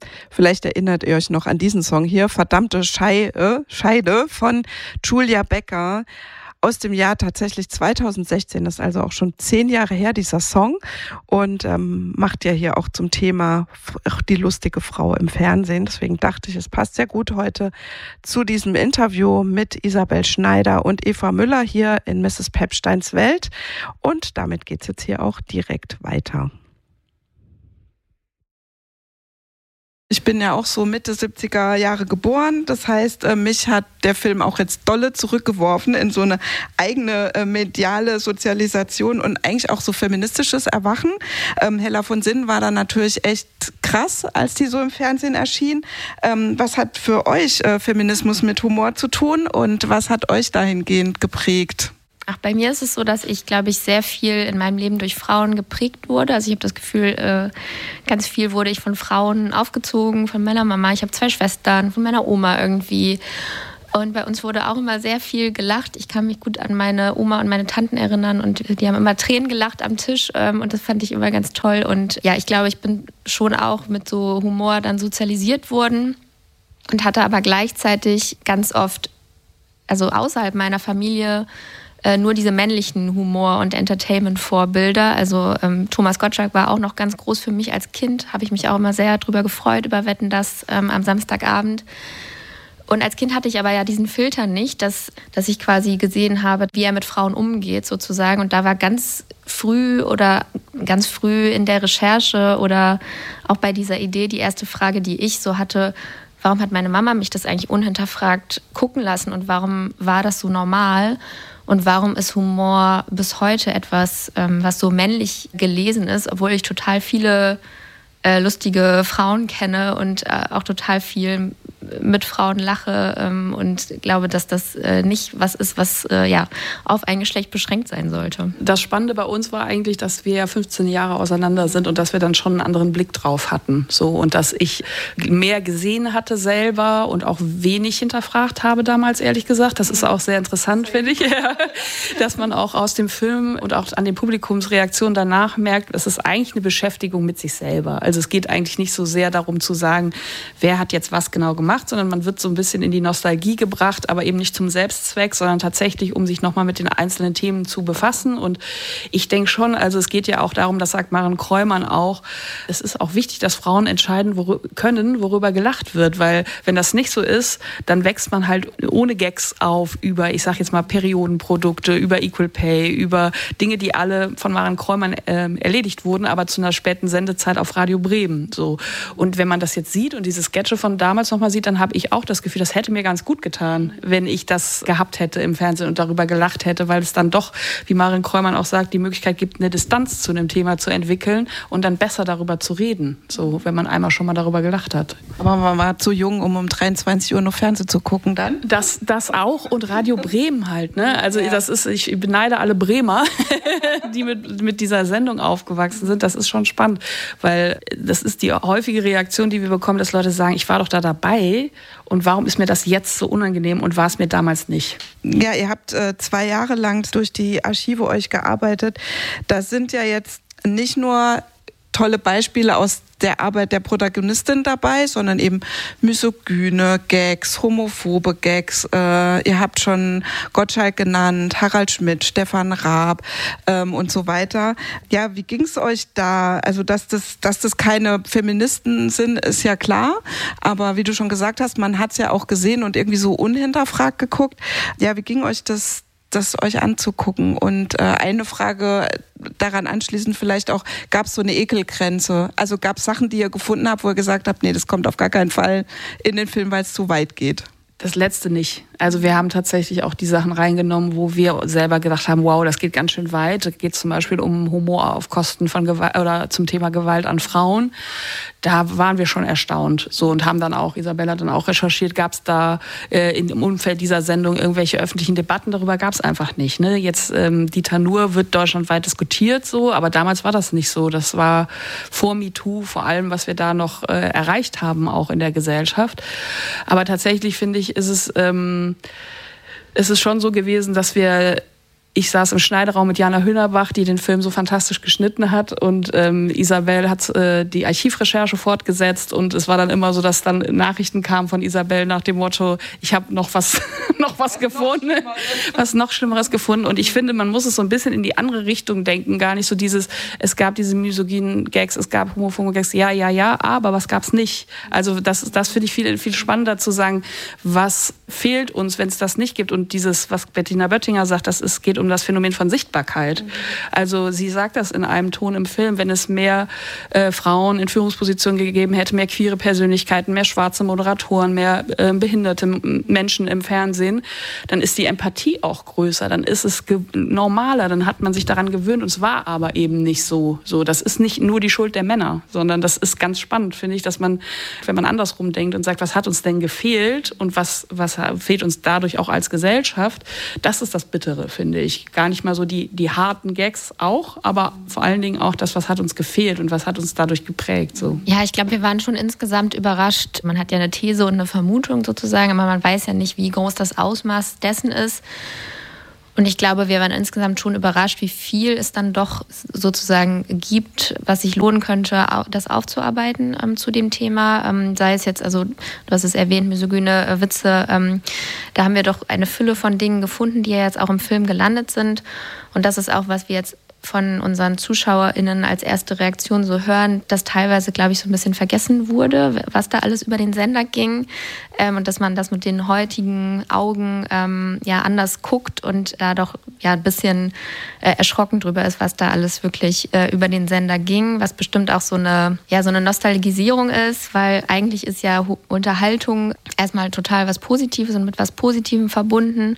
Vielleicht erinnert ihr euch noch an diesen Song hier, Verdammte Scheide von Julia Becker aus dem Jahr tatsächlich 2016. Das ist also auch schon 10 Jahre her, dieser Song. Und macht ja hier auch zum Thema die lustige Frau im Fernsehen. Deswegen dachte ich, es passt sehr gut heute zu diesem Interview mit Isabel Schneider und Eva Müller hier in Mrs. Pepsteins Welt. Und damit geht's jetzt hier auch direkt weiter. Ich bin ja auch so Mitte 70er Jahre geboren. Das heißt, mich hat der Film auch jetzt dolle zurückgeworfen in so eine eigene mediale Sozialisation und eigentlich auch so feministisches Erwachen. Hella von Sinnen war dann natürlich echt krass, als die so im Fernsehen erschien. Was hat für euch Feminismus mit Humor zu tun und was hat euch dahingehend geprägt? Ach, bei mir ist es so, dass ich, glaube ich, sehr viel in meinem Leben durch Frauen geprägt wurde. Also ich habe das Gefühl, ganz viel wurde ich von Frauen aufgezogen, von meiner Mama. Ich habe 2 Schwestern, von meiner Oma irgendwie. Und bei uns wurde auch immer sehr viel gelacht. Ich kann mich gut an meine Oma und meine Tanten erinnern und die haben immer Tränen gelacht am Tisch und das fand ich immer ganz toll. Und ja, ich glaube, ich bin schon auch mit so Humor dann sozialisiert worden und hatte aber gleichzeitig ganz oft, also außerhalb meiner Familie, nur diese männlichen Humor- und Entertainment-Vorbilder. Also Thomas Gottschalk war auch noch ganz groß für mich als Kind. Habe ich mich auch immer sehr drüber gefreut, über Wetten, dass am Samstagabend. Und als Kind hatte ich aber ja diesen Filter nicht, dass ich quasi gesehen habe, wie er mit Frauen umgeht sozusagen. Und da war ganz früh in der Recherche oder auch bei dieser Idee die erste Frage, die ich so hatte: Warum hat meine Mama mich das eigentlich unhinterfragt gucken lassen und warum war das so normal? Und warum ist Humor bis heute etwas, was so männlich gelesen ist, obwohl ich total viele lustige Frauen kenne und auch total viel mit Frauen lache und glaube, dass das nicht was ist, was auf ein Geschlecht beschränkt sein sollte. Das Spannende bei uns war eigentlich, dass wir 15 Jahre auseinander sind und dass wir dann schon einen anderen Blick drauf hatten. So, und dass ich mehr gesehen hatte selber und auch wenig hinterfragt habe damals, ehrlich gesagt. Das ist auch sehr interessant, finde ich, dass man auch aus dem Film und auch an den Publikumsreaktionen danach merkt, es ist eigentlich eine Beschäftigung mit sich selber. Also es geht eigentlich nicht so sehr darum zu sagen, wer hat jetzt was genau gemacht, sondern man wird so ein bisschen in die Nostalgie gebracht, aber eben nicht zum Selbstzweck, sondern tatsächlich, um sich nochmal mit den einzelnen Themen zu befassen. Und ich denke schon, also es geht ja auch darum, das sagt Maren Kreumann auch, es ist auch wichtig, dass Frauen entscheiden worüber gelacht wird, weil wenn das nicht so ist, dann wächst man halt ohne Gags auf über, ich sag jetzt mal, Periodenprodukte, über Equal Pay, über Dinge, die alle von Maren Kreumann erledigt wurden, aber zu einer späten Sendezeit auf Radio Bremen. So. Und wenn man das jetzt sieht und diese Sketche von damals nochmal sieht, dann habe ich auch das Gefühl, das hätte mir ganz gut getan, wenn ich das gehabt hätte im Fernsehen und darüber gelacht hätte, weil es dann doch, wie Maren Kreumann auch sagt, die Möglichkeit gibt, eine Distanz zu einem Thema zu entwickeln und dann besser darüber zu reden, so, wenn man einmal schon mal darüber gelacht hat. Aber man war zu jung, um 23 Uhr noch Fernsehen zu gucken dann? Das auch und Radio Bremen halt, ne? Also das ist, ich beneide alle Bremer, die mit dieser Sendung aufgewachsen sind. Das ist schon spannend, weil das ist die häufige Reaktion, die wir bekommen, dass Leute sagen, ich war doch da dabei und warum ist mir das jetzt so unangenehm und war es mir damals nicht? Ja, ihr habt 2 Jahre lang durch die Archive euch gearbeitet. Da sind ja jetzt nicht nur tolle Beispiele aus der Arbeit der Protagonistin dabei, sondern eben misogyne Gags, homophobe Gags. Ihr habt schon Gottschalk genannt, Harald Schmidt, Stefan Raab und so weiter. Ja, wie ging es euch da? Also, dass das keine Feministen sind, ist ja klar. Aber wie du schon gesagt hast, man hat es ja auch gesehen und irgendwie so unhinterfragt geguckt. Ja, wie ging euch das euch anzugucken? Und eine Frage daran anschließend vielleicht auch, gab es so eine Ekelgrenze? Also gab es Sachen, die ihr gefunden habt, wo ihr gesagt habt, nee, das kommt auf gar keinen Fall in den Film, weil es zu weit geht? Das Letzte nicht. Also wir haben tatsächlich auch die Sachen reingenommen, wo wir selber gedacht haben, wow, das geht ganz schön weit. Da geht es zum Beispiel um Humor auf Kosten von Gewalt oder zum Thema Gewalt an Frauen. Da waren wir schon erstaunt. So, und haben dann auch, Isabella hat dann auch recherchiert, gab es da im Umfeld dieser Sendung irgendwelche öffentlichen Debatten? Darüber gab es einfach nicht. Ne? Jetzt Dieter Nuhr wird deutschlandweit diskutiert, so, aber damals war das nicht so. Das war vor MeToo, vor allem, was wir da noch erreicht haben, auch in der Gesellschaft. Aber tatsächlich finde ich, ist es schon so gewesen, dass wir Ich saß im Schneideraum mit Jana Hühnerbach, die den Film so fantastisch geschnitten hat, und Isabel hat die Archivrecherche fortgesetzt, und es war dann immer so, dass dann Nachrichten kamen von Isabel nach dem Motto, ich habe noch was gefunden, was noch Schlimmeres gefunden. Und ich finde, man muss es so ein bisschen in die andere Richtung denken, gar nicht so dieses, es gab diese misogynen Gags, es gab homophobe Gags, ja, aber was gab's nicht? Also das finde ich viel, viel spannender zu sagen, was fehlt uns, wenn es das nicht gibt. Und dieses, was Bettina Böttinger sagt, geht um das Phänomen von Sichtbarkeit. Also sie sagt das in einem Ton im Film, wenn es mehr Frauen in Führungspositionen gegeben hätte, mehr queere Persönlichkeiten, mehr schwarze Moderatoren, mehr behinderte Menschen im Fernsehen, dann ist die Empathie auch größer, dann ist es normaler, dann hat man sich daran gewöhnt, und es war aber eben nicht so. Das ist nicht nur die Schuld der Männer, sondern das ist ganz spannend, finde ich, dass man, wenn man andersrum denkt und sagt, was hat uns denn gefehlt und was fehlt uns dadurch auch als Gesellschaft, das ist das Bittere, finde ich. Gar nicht mal so die harten Gags auch, aber vor allen Dingen auch das, was hat uns gefehlt und was hat uns dadurch geprägt. So. Ja, ich glaube, wir waren schon insgesamt überrascht. Man hat ja eine These und eine Vermutung sozusagen, aber man weiß ja nicht, wie groß das Ausmaß dessen ist. Und ich glaube, wir waren insgesamt schon überrascht, wie viel es dann doch sozusagen gibt, was sich lohnen könnte, das aufzuarbeiten zu dem Thema. Sei es jetzt, also du hast es erwähnt, misogyne Witze. Da haben wir doch eine Fülle von Dingen gefunden, die ja jetzt auch im Film gelandet sind. Und das ist auch, was wir jetzt von unseren ZuschauerInnen als erste Reaktion so hören, dass teilweise, glaube ich, so ein bisschen vergessen wurde, was da alles über den Sender ging, und dass man das mit den heutigen Augen anders guckt und da doch ein bisschen erschrocken drüber ist, was da alles wirklich über den Sender ging, was bestimmt auch so eine Nostalgisierung ist, weil eigentlich ist ja Unterhaltung erstmal total was Positives und mit was Positivem verbunden.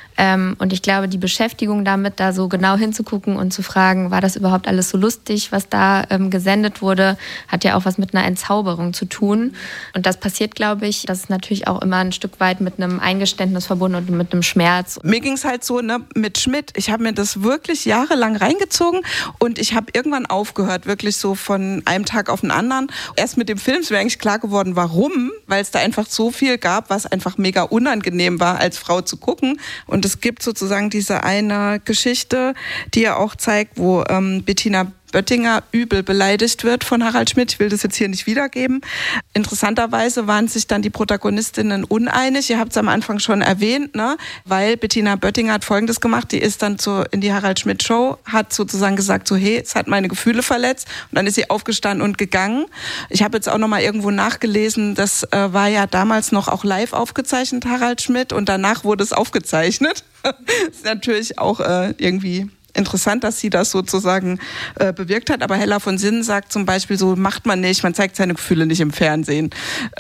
Und ich glaube, die Beschäftigung damit, da so genau hinzugucken und zu fragen, war das überhaupt alles so lustig, was da gesendet wurde, hat ja auch was mit einer Entzauberung zu tun. Und das passiert, glaube ich, das ist natürlich auch immer ein Stück weit mit einem Eingeständnis verbunden und mit einem Schmerz. Mir ging es halt so mit Schmidt. Ich habe mir das wirklich jahrelang reingezogen und ich habe irgendwann aufgehört, wirklich so von einem Tag auf den anderen. Erst mit dem Film ist mir eigentlich klar geworden, warum, weil es da einfach so viel gab, was einfach mega unangenehm war, als Frau zu gucken. Und es gibt sozusagen diese eine Geschichte, die ja auch zeigt, wo Bettina Böttinger übel beleidigt wird von Harald Schmidt. Ich will das jetzt hier nicht wiedergeben. Interessanterweise waren sich dann die Protagonistinnen uneinig. Ihr habt es am Anfang schon erwähnt, ne? Weil Bettina Böttinger hat Folgendes gemacht. Die ist dann in die Harald Schmidt Show, hat sozusagen gesagt, so hey, es hat meine Gefühle verletzt. Und dann ist sie aufgestanden und gegangen. Ich habe jetzt auch noch mal irgendwo nachgelesen, das war ja damals noch auch live aufgezeichnet, Harald Schmidt. Und danach wurde es aufgezeichnet. Ist natürlich auch irgendwie interessant, dass sie das sozusagen bewirkt hat. Aber Hella von Sinnen sagt zum Beispiel so, macht man nicht, man zeigt seine Gefühle nicht im Fernsehen.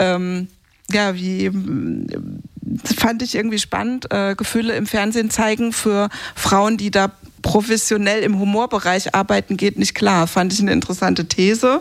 Fand ich irgendwie spannend, Gefühle im Fernsehen zeigen für Frauen, die da professionell im Humorbereich arbeiten, geht nicht klar. Fand ich eine interessante These.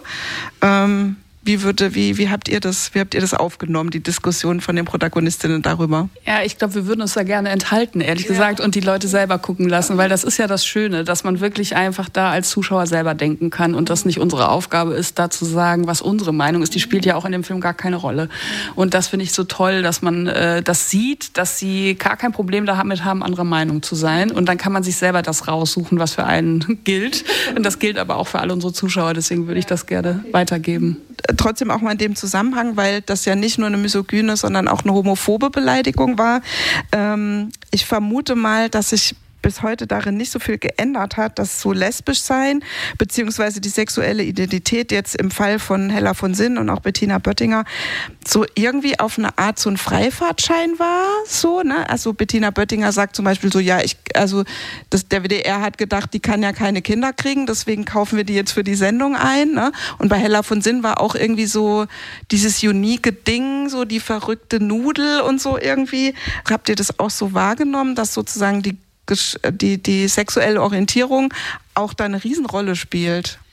Wie habt ihr das aufgenommen, die Diskussion von den Protagonistinnen darüber? Ja, ich glaube, wir würden uns da gerne enthalten, ehrlich gesagt, und die Leute selber gucken lassen, weil das ist ja das Schöne, dass man wirklich einfach da als Zuschauer selber denken kann und das nicht unsere Aufgabe ist, da zu sagen, was unsere Meinung ist. Die spielt ja auch in dem Film gar keine Rolle. Und das finde ich so toll, dass man das sieht, dass sie gar kein Problem damit haben, anderer Meinung zu sein. Und dann kann man sich selber das raussuchen, was für einen gilt. Und das gilt aber auch für alle unsere Zuschauer. Deswegen würde ich das gerne weitergeben. Trotzdem auch mal in dem Zusammenhang, weil das ja nicht nur eine misogyne, sondern auch eine homophobe Beleidigung war. Ich vermute mal, dass sich bis heute darin nicht so viel geändert hat, dass so lesbisch sein, beziehungsweise die sexuelle Identität jetzt im Fall von Hella von Sinnen und auch Bettina Böttinger so irgendwie auf eine Art so ein Freifahrtschein war, so, ne? Also Bettina Böttinger sagt zum Beispiel so, der WDR hat gedacht, die kann ja keine Kinder kriegen, deswegen kaufen wir die jetzt für die Sendung ein, ne? Und bei Hella von Sinnen war auch irgendwie so dieses unique Ding, so die verrückte Nudel und so irgendwie. Habt ihr das auch so wahrgenommen, dass sozusagen die sexuelle Orientierung auch da eine Riesenrolle spielt?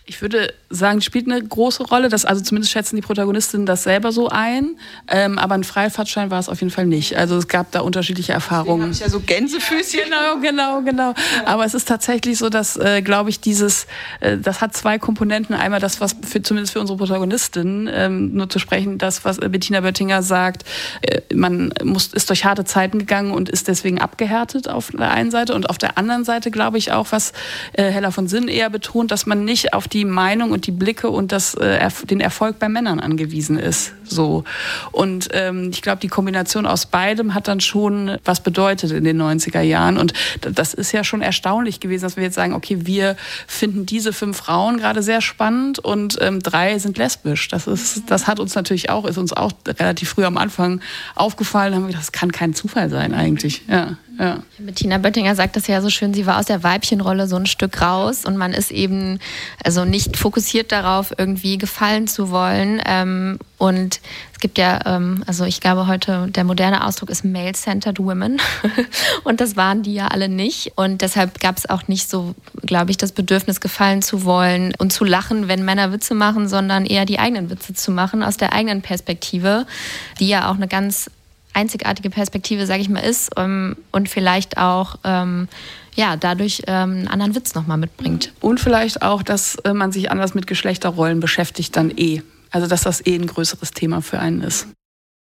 Ich würde sagen, spielt eine große Rolle. Also zumindest schätzen die Protagonistinnen das selber so ein. Aber ein Freifahrtschein war es auf jeden Fall nicht. Also es gab da unterschiedliche Erfahrungen. Ich ja so Gänsefüßchen. Genau. Ja. Aber es ist tatsächlich so, dass, glaube ich, das hat zwei Komponenten. Einmal das, was zumindest für unsere Protagonistinnen, nur zu sprechen, das, was Bettina Böttinger sagt, man ist durch harte Zeiten gegangen und ist deswegen abgehärtet auf der einen Seite. Und auf der anderen Seite, glaube ich, auch, was Hella von Sinn eher betont, dass man nicht auf die Meinung und die Blicke und den Erfolg bei Männern angewiesen ist. So. Und ich glaube, die Kombination aus beidem hat dann schon was bedeutet in den 90er Jahren. Und das ist ja schon erstaunlich gewesen, dass wir jetzt sagen, okay, wir finden diese 5 Frauen gerade sehr spannend und 3 sind lesbisch. Das hat uns natürlich auch, ist uns auch relativ früh am Anfang aufgefallen. Da haben wir gedacht, das kann kein Zufall sein eigentlich. Ja. Bettina Böttinger sagt das ja so schön, sie war aus der Weibchenrolle so ein Stück raus und man ist eben also nicht fokussiert darauf, irgendwie gefallen zu wollen. Und es gibt ja, also ich glaube heute, der moderne Ausdruck ist Male-Centered Women und das waren die ja alle nicht. Und deshalb gab es auch nicht so, glaube ich, das Bedürfnis, gefallen zu wollen und zu lachen, wenn Männer Witze machen, sondern eher die eigenen Witze zu machen aus der eigenen Perspektive, die ja auch eine ganz einzigartige Perspektive, sage ich mal, ist und vielleicht auch dadurch einen anderen Witz nochmal mitbringt. Und vielleicht auch, dass man sich anders mit Geschlechterrollen beschäftigt dann Also dass das ein größeres Thema für einen ist.